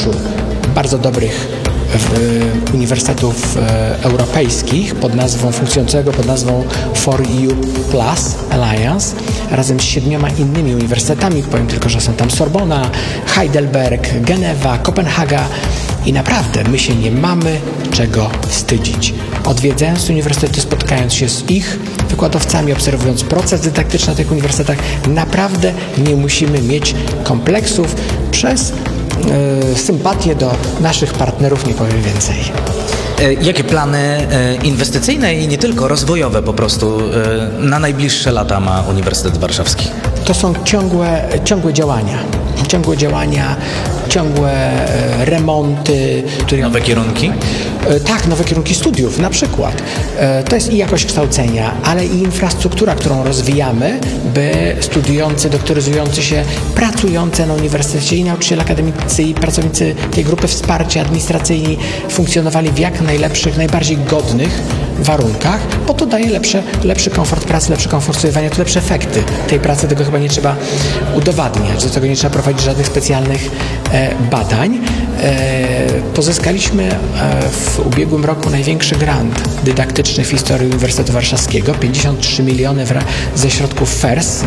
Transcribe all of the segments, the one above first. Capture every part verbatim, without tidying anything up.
pięciu bardzo dobrych w, uniwersytetów e, europejskich pod nazwą, funkcjonującego pod nazwą For E U Plus Alliance, razem z siedmioma innymi uniwersytetami. Powiem tylko, że są tam Sorbona, Heidelberg, Genewa, Kopenhaga i naprawdę my się nie mamy czego wstydzić. Odwiedzając uniwersytety, spotykając się z ich wykładowcami, obserwując proces dydaktyczny na tych uniwersytetach, naprawdę nie musimy mieć kompleksów przez e, sympatię do naszych partnerów, nie powiem więcej. Jakie plany inwestycyjne i nie tylko, rozwojowe po prostu na najbliższe lata ma Uniwersytet Warszawski? To są ciągłe, ciągłe działania. Ciągłe działania, ciągłe remonty. Które... Nowe kierunki? Tak, nowe kierunki studiów na przykład. To jest i jakość kształcenia, ale i infrastruktura, którą rozwijamy, by studiujący, doktoryzujący się, pracujący na uniwersytecie i nauczyciele akademicy i pracownicy tej grupy wsparcia administracyjni funkcjonowali w jak najlepszych, najbardziej godnych warunkach, bo to daje lepsze, lepszy komfort pracy, lepszy komfort studiowania, to lepsze efekty tej pracy. Tego chyba nie trzeba udowadniać, do tego nie trzeba prowadzić żadnych specjalnych e, badań. E, pozyskaliśmy e, w ubiegłym roku największy grant dydaktyczny w historii Uniwersytetu Warszawskiego, pięćdziesiąt trzy miliony w, ze środków F E R S,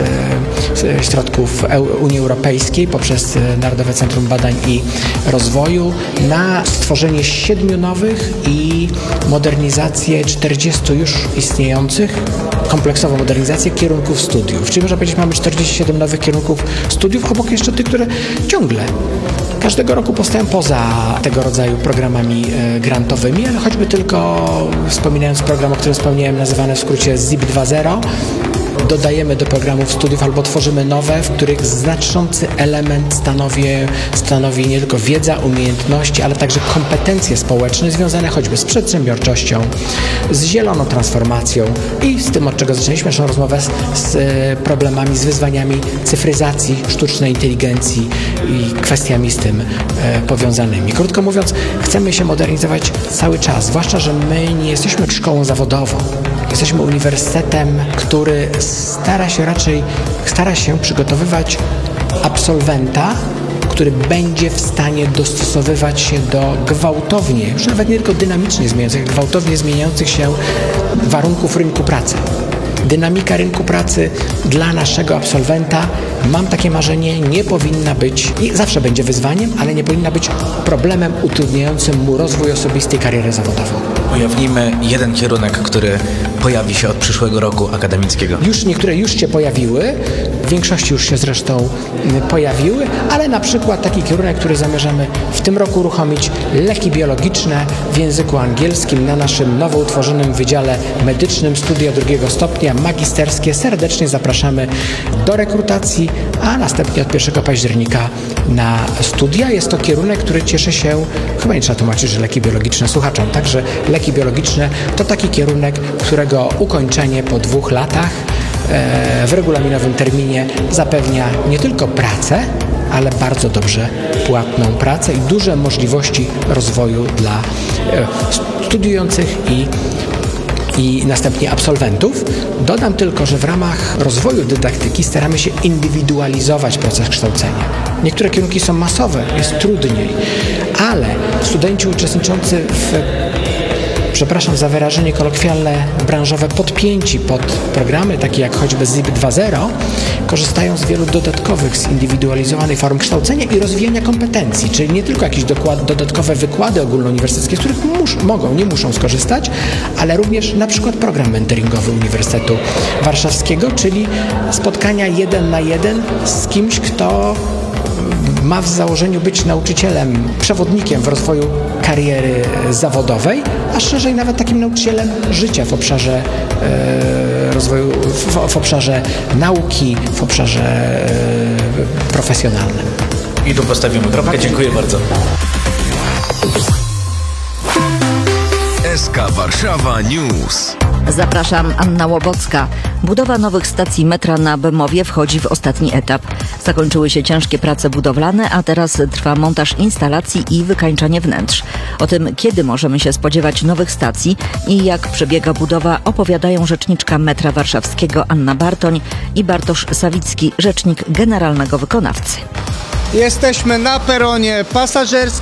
e, środków Unii Europejskiej poprzez Narodowe Centrum Badań i Rozwoju na stworzenie siedmiu nowych i modernizację czterdziestu już istniejących, kompleksową modernizację kierunków studiów. Czyli można powiedzieć, mamy czterdzieści siedem nowych kierunków studiów, obok jeszcze tych, które ciągle każdego roku powstają poza tego rodzaju programami grantowymi, ale choćby tylko wspominając program, o którym wspomniałem, nazywany w skrócie Z I P dwa zero, dodajemy do programów studiów albo tworzymy nowe, w których znaczący element stanowi, stanowi nie tylko wiedza, umiejętności, ale także kompetencje społeczne związane choćby z przedsiębiorczością, z zieloną transformacją i z tym, od czego zaczęliśmy naszą rozmowę, z, z problemami, z wyzwaniami cyfryzacji, sztucznej inteligencji i kwestiami z tym e, powiązanymi. Krótko mówiąc, chcemy się modernizować cały czas, zwłaszcza, że my nie jesteśmy szkołą zawodową. Jesteśmy uniwersytetem, który stara się raczej, stara się przygotowywać absolwenta, który będzie w stanie dostosowywać się do gwałtownie, już nawet nie tylko dynamicznie zmieniających, gwałtownie zmieniających się warunków rynku pracy. Dynamika rynku pracy dla naszego absolwenta, mam takie marzenie, nie powinna być, i zawsze będzie wyzwaniem, ale nie powinna być problemem utrudniającym mu rozwój osobisty i karierę zawodową. Ujawnijmy jeden kierunek, który pojawi się od przyszłego roku akademickiego. Już niektóre już się pojawiły, w większości już się zresztą pojawiły, ale na przykład taki kierunek, który zamierzamy w tym roku uruchomić, leki biologiczne w języku angielskim na naszym nowo utworzonym Wydziale Medycznym Studia drugiego stopnia magisterskie. Serdecznie zapraszamy do rekrutacji, a następnie od pierwszego października na studia. Jest to kierunek, który cieszy się, chyba nie trzeba tłumaczyć, że leki biologiczne słuchaczom, także leki biologiczne to taki kierunek, którego ukończenie po dwóch latach w regulaminowym terminie zapewnia nie tylko pracę, ale bardzo dobrze płatną pracę i duże możliwości rozwoju dla studiujących i i następnie absolwentów. Dodam tylko, że w ramach rozwoju dydaktyki staramy się indywidualizować proces kształcenia. Niektóre kierunki są masowe, jest trudniej, ale studenci uczestniczący w, przepraszam za wyrażenie kolokwialne, branżowe, podpięci pod programy takie jak choćby Z I P dwa zero, korzystają z wielu dodatkowych, zindywidualizowanych form kształcenia i rozwijania kompetencji, czyli nie tylko jakieś dokład, dodatkowe wykłady ogólnouniwersyteckie, z których mus, mogą, nie muszą skorzystać, ale również na przykład program mentoringowy Uniwersytetu Warszawskiego, czyli spotkania jeden na jeden z kimś, kto ma w założeniu być nauczycielem, przewodnikiem w rozwoju kariery zawodowej, a szerzej nawet takim nauczycielem życia w obszarze e, rozwoju, w, w obszarze nauki, w obszarze e, profesjonalnym. I tu postawimy kropkę. Dziękuję bardzo. S K Warszawa News. Zapraszam, Anna Łobocka. Budowa nowych stacji metra na Bemowie wchodzi w ostatni etap. Zakończyły się ciężkie prace budowlane, a teraz trwa montaż instalacji i wykańczanie wnętrz. O tym, kiedy możemy się spodziewać nowych stacji i jak przebiega budowa, opowiadają rzeczniczka metra warszawskiego Anna Bartoń i Bartosz Sawicki, rzecznik generalnego wykonawcy. Jesteśmy na peronie pasażerskim.